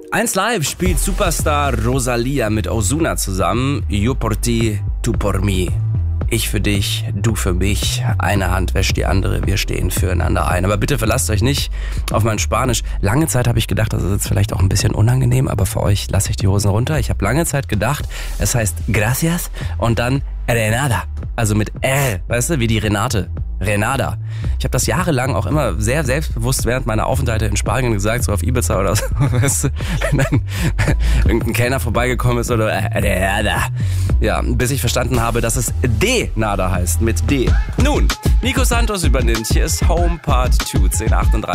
1 Live spielt Superstar Rosalía mit Ozuna zusammen. Yo por ti, tú por mí. Ich für dich, du für mich. Eine Hand wäscht die andere, wir stehen füreinander ein. Aber bitte verlasst euch nicht auf mein Spanisch. Lange Zeit habe ich gedacht, das ist jetzt vielleicht auch ein bisschen unangenehm, aber für euch lasse ich die Hosen runter. Ich habe lange Zeit gedacht, es heißt Gracias und dann Renada. Also mit R, weißt du, wie die Renate. Renada. Ich habe das jahrelang auch immer sehr selbstbewusst während meiner Aufenthalte in Spanien gesagt, so auf Ibiza oder so, weißt du, wenn dann irgendein Kellner vorbeigekommen ist oder Renada. Ja, bis ich verstanden habe, dass es De-Nada heißt, mit D. Nun, Nico Santos übernimmt. Hier ist Home Part 2, 10:38.